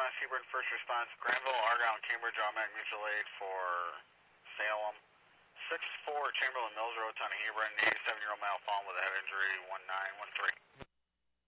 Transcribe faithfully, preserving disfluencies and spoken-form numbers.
Mass Hebron First Response, Granville, Argyle, and Cambridge Automatic Mutual Aid for Salem. six four Chamberlain Mills Road, town of Hebron, eighty-seven-year-old male fallen with a head injury, one nine one three.